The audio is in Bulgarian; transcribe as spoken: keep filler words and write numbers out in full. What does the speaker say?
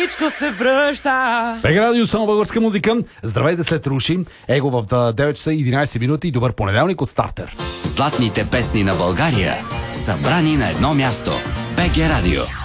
всичко се връща. Бега радио, само българска музика. Здравейте след Руши. Его в девет часа и единайсет минути и добър понеделник от Стартер. Златните песни на България, събрани на едно място. БГ Радио.